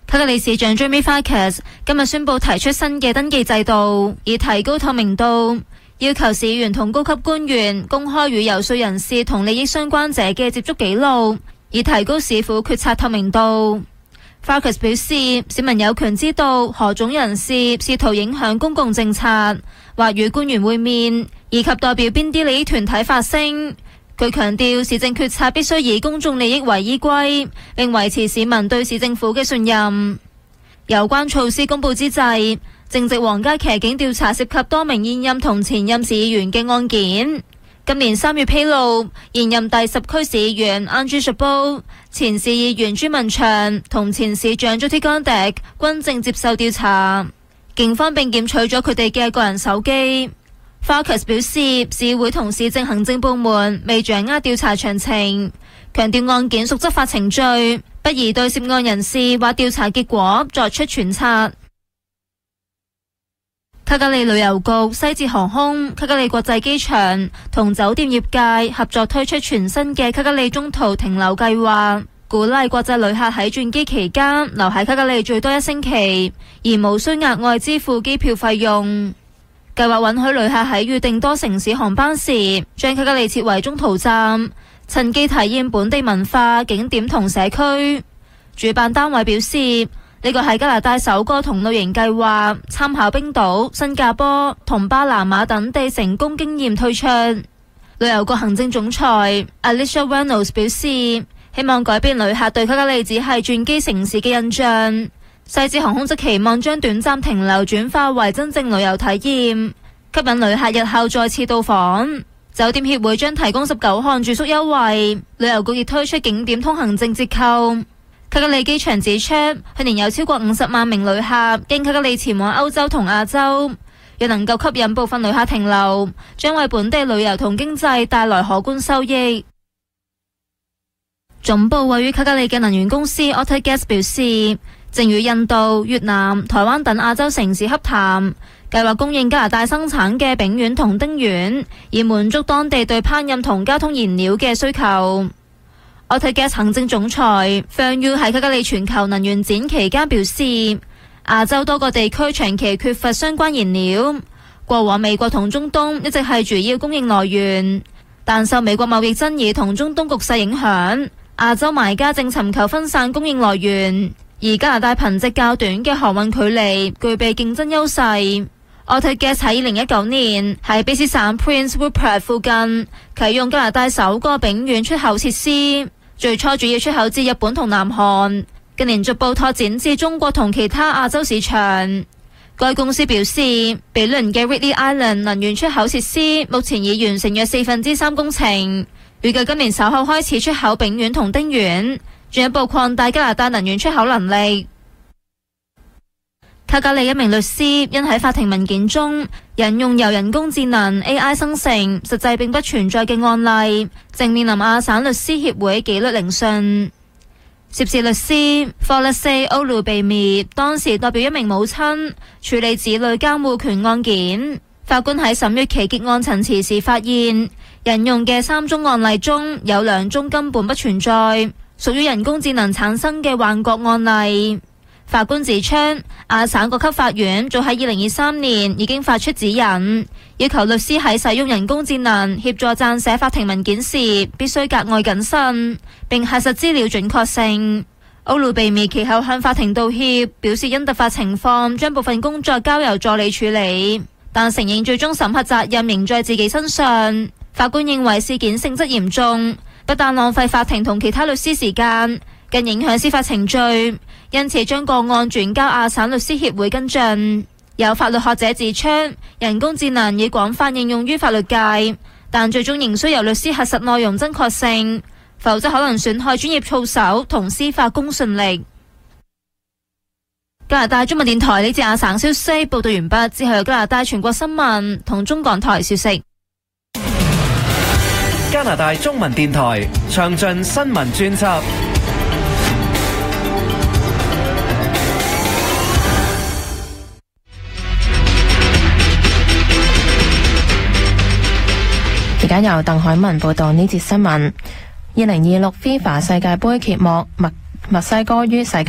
卡加利市長 Jamie Farkas 今日宣布提出新嘅登記制度，以提高透明度，要求市議員同高級官員公開與游說人士同利益相關者嘅接觸記錄，以提高市府決策透明度。Farkas 表示，市民有權知道何種人士試圖影響公共政策，或與官員會面，以及代表邊啲利益團體發聲。佢強調，市政決策必須以公眾利益為依歸，並維持市民對市政府嘅信任。有關措施公佈之際，正值皇家騎警調查涉及多名現任同前任市議員嘅案件。今年3月披露，現任第10區市議員 Andrew Shabow、前市議員朱文祥同前市長 Jyoti Gondek 均正接受調查，警方並檢取咗佢哋嘅個人手機。Farkas 表示，市會同市政行政部門未掌握調查詳情，強調案件屬執法程序，不宜對涉案人士或調查結果作出揣測。卡加利旅遊局、西捷航空、卡加利國際機場同酒店業界合作推出全新嘅卡加利中途停留計劃，鼓勵國際旅客喺轉機期間留喺卡加利最多1星期，而無需額外支付機票費用。計劃允許旅客喺預定多城市航班時，將卡加利設為中途站，趁機體驗本地文化、景點同社區。主辦單位表示，呢個係加拿大首個同類型計劃，參考冰島、新加坡同巴拿馬等地成功經驗推出。旅遊局行政總裁 Alicia Reynolds 表示，希望改變旅客對卡加利只係轉機城市嘅印象。西捷航空則期望將短暫停留轉化為真正旅遊體驗，吸引旅客日後再次到訪。酒店協會將提供19項住宿優惠，旅遊局亦推出景點通行證折扣。卡加利機場指出，去年有超過50萬名旅客經卡加利前往歐洲同亞洲，若能夠吸引部分旅客停留，將為本地旅遊同經濟帶來可觀收益。總部位於卡加利嘅能源公司 AutoGas 表示，正與印度、越南、台灣等亞洲城市洽談，計劃供應加拿大生產嘅丙烷同丁烷，以滿足當地對烹飪同交通燃料嘅需求。AutoGas 行政總裁 Fern Yu 喺卡加利全球能源展期間表示，亞洲多個地區長期缺乏相關燃料，過往美國同中東一直係主要供應來源，但受美國貿易爭議同中東局勢影響，亞洲買家正尋求分散供應來源，而加拿大憑藉較短嘅航運距離具備競爭優勢。AutoGas 喺2019年喺卑詩省 Prince Rupert 附近啟用加拿大首個丙烷出口設施，最初主要出口至日本同南韓，近年逐步拓展至中國同其他亞洲市場。該公司表示，比鄰嘅 Ridley Island 能源出口設施目前已完成約3/4工程，預計今年稍後開始出口丙烷同丁烷，進一步擴大加拿大能源出口能力。卡加利一名律師因喺法庭文件中引用由人工智能 AI 生成實際並不存在嘅案例，正面臨亞省律師協會紀律聆訊。涉事律師 Folasay Olubemi 當時代表一名母親處理子女監護權案件，法官喺審閱其結案陳詞時發現，引用嘅3宗案例中有2宗根本不存在，屬於人工智能產生嘅幻覺案例。法官指出，亞省各級法院早喺2023年已經發出指引，要求律師喺使用人工智能協助撰寫法庭文件時必須格外謹慎，並核實資料準確性。歐魯比米其後向法庭道歉，表示因突發情況將部分工作交由助理處理，但承認最終審核責任仍在自己身上。法官認為事件性質嚴重，不但浪費法庭同其他律師時間，更影響司法程序，因此將個案轉交亞省律師協會跟進。有法律學者指出，人工智能已廣泛應用於法律界，但最終仍需由律師核實內容真確性，否則可能損害專業操守同司法公信力。加拿大中文電台呢節亞省消息報道完畢，之後有加拿大全國新聞同中港台消息。 加拿大中文電台詳盡新聞專輯。 而家由鄧海文報道呢節新聞。2026 FIFA 世界盃揭幕，墨西哥於世界